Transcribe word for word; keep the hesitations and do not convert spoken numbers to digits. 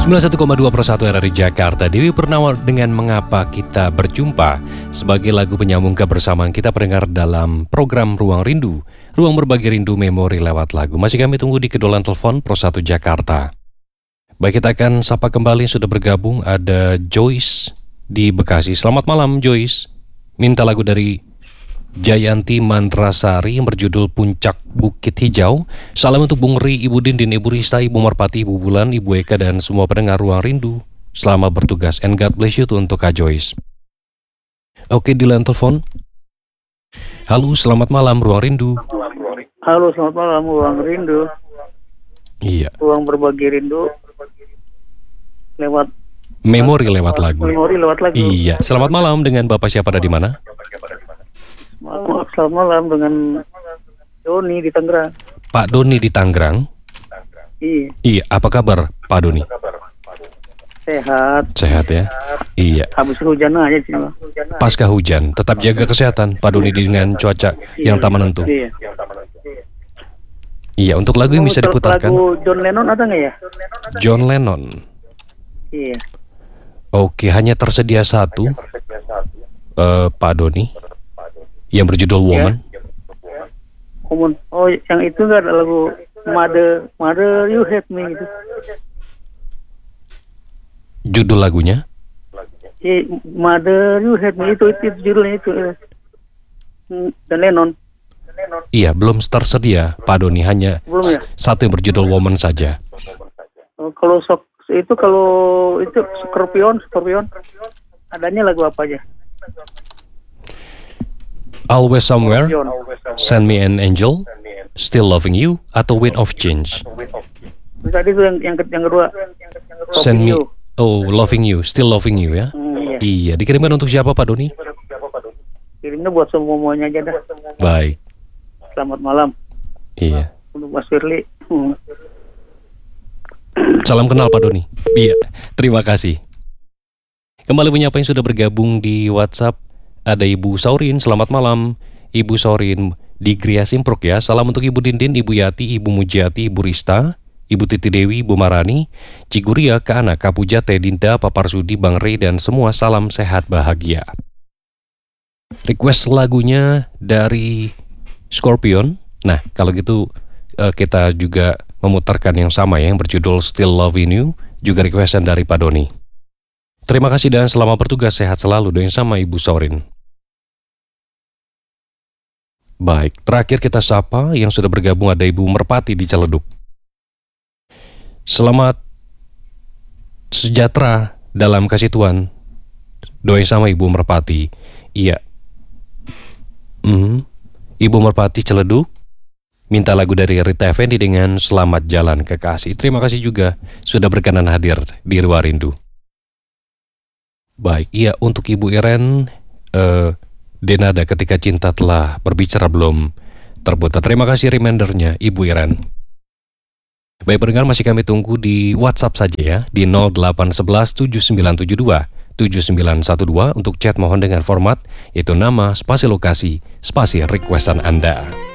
sembilan puluh satu koma dua per satu R R I Jakarta. Dewi Purnawa dengan Mengapa Kita Berjumpa sebagai lagu penyambung kebersamaan kita pendengar dalam program Ruang Rindu. Ruang berbagi rindu memori lewat lagu. Masih kami tunggu di kedolan telepon Pro satu Jakarta. Baik, kita akan sapa kembali, sudah bergabung ada Joyce di Bekasi. Selamat malam Joyce. Minta lagu dari Jayanti Mantrasari yang berjudul Puncak Bukit Hijau. Salam untuk Bung Ri, Ibu Dindin, Ibu Rista, Ibu Marpati, Ibu Bulan, Ibu Eka, dan semua pendengar Ruang Rindu. Selamat bertugas and God bless you tuh untuk Kak Joyce. Oke, di line telepon. Halo, selamat malam Ruang Rindu. Halo, selamat malam Ruang Rindu. Iya. Ruang berbagi rindu lewat memori lewat lagu. Memori lewat lagu. Iya. Selamat malam dengan Bapak siapa, ada di mana? Selamat malam dengan Doni di Tangerang. Pak Doni di Tangerang. Iya. Iya, apa kabar Pak Doni? Sehat. Sehat ya. Iya. Habis hujan aja sih. Pasca hujan, tetap jaga kesehatan Pak Doni dengan cuaca yang tak menentu. Iya. Iya, untuk lagu yang bisa diputarkan. Lagu John Lennon ada nggak ya? John Lennon. Iya. Oke, hanya tersedia satu. Uh, Pak Doni. Yang berjudul Woman. Woman. Oh, yang itu nggak ada lagu Mother, Mother You Hate Me gitu. Judul lagunya? Iya, Mother You Hate Me itu, itu, itu judulnya itu. Dan Lennon. Iya, belum tersedia Pak Doni, hanya belum, ya? Satu yang berjudul Woman saja. Oh, kalau sok itu kalau itu Scorpion, Scorpion adanya lagu apa aja? Always Somewhere, Send Me an Angel, Still Loving You, atau Wind of Change. Tadi itu yang yang, yang kedua. Send Me, oh Loving You, Still Loving You ya. Hmm, iya. Iya, dikirimkan untuk siapa Pak Doni? Kirimnya buat semuanya aja dah. Baik. Selamat malam. Iya. Untuk Mas Firly. Hmm. Salam kenal Pak Doni. Iya, terima kasih. Kembali menyapa yang sudah bergabung di WhatsApp. Ada Ibu Saurin, selamat malam Ibu Saurin di Gria Simpruk ya. Salam untuk Ibu Dindin, Ibu Yati, Ibu Mujiati, Ibu Rista, Ibu Titi Dewi, Ibu Marani, Ciguria, Kak Ana, Kak Puja, Teh Dinda, Pak Parsudi, Bang Rey, dan semua salam sehat bahagia. Request lagunya dari Scorpion. Nah, kalau gitu kita juga memutarkan yang sama ya, yang berjudul Still Loving You, juga requestan dari Pak Doni. Terima kasih dan selamat bertugas, sehat selalu. Doain sama Ibu Saurin. Baik, terakhir kita sapa yang sudah bergabung ada Ibu Merpati di Ciledug. Selamat sejahtera dalam kasih Tuhan. Doain sama Ibu Merpati. Iya. Mm-hmm. Ibu Merpati Ciledug minta lagu dari Rita Effendi dengan Selamat Jalan Kekasih. Terima kasih juga sudah berkenan hadir di Ruang Rindu. Baik, iya untuk Ibu Iren, uh, Denada Ketika Cinta Telah Berbicara belum terputar. Terima kasih remindernya Ibu Iren. Baik pendengar, masih kami tunggu di WhatsApp saja ya, di nol delapan satu satu tujuh sembilan tujuh dua tujuh sembilan satu dua untuk chat mohon dengan format yaitu nama, spasi lokasi, spasi requestan Anda.